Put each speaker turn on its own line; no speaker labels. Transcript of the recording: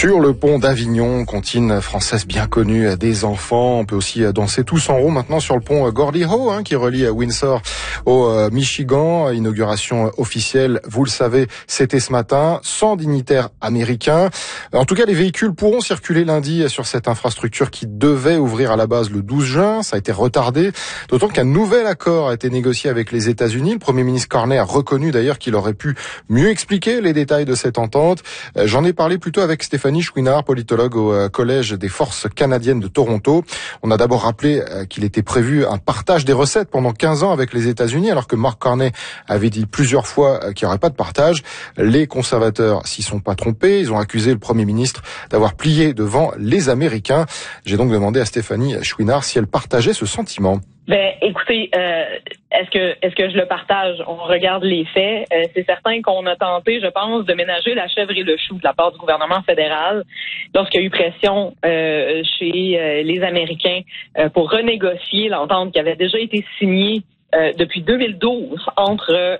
Sur le pont d'Avignon, comptine française bien connue des enfants. On peut aussi danser tous en rond maintenant sur le pont Gordie Howe, qui relie Windsor au Michigan. Inauguration officielle, vous le savez, c'était ce matin, sans dignitaires américains. En tout cas, les véhicules pourront circuler lundi sur cette infrastructure qui devait ouvrir à la base le 12 juin. Ça a été retardé, d'autant qu'un nouvel accord a été négocié avec les États-Unis. Le Premier ministre Carney a reconnu d'ailleurs qu'il aurait pu mieux expliquer les détails de cette entente. J'en ai parlé plutôt avec Stéphanie Chouinard, politologue au Collège des forces canadiennes de Toronto. On a d'abord rappelé qu'il était prévu un partage des recettes pendant 15 ans avec les États-Unis, alors que Mark Carney avait dit plusieurs fois qu'il n'y aurait pas de partage. Les conservateurs s'y sont pas trompés. Ils ont accusé le Premier ministre d'avoir plié devant les Américains. J'ai donc demandé à Stéphanie Chouinard si elle partageait ce sentiment.
Écoutez, est-ce que je le partage? On regarde les faits. C'est certain qu'on a tenté, je pense, de ménager la chèvre et le chou de la part du gouvernement fédéral lorsqu'il y a eu pression chez les Américains pour renégocier l'entente qui avait déjà été signée depuis 2012 entre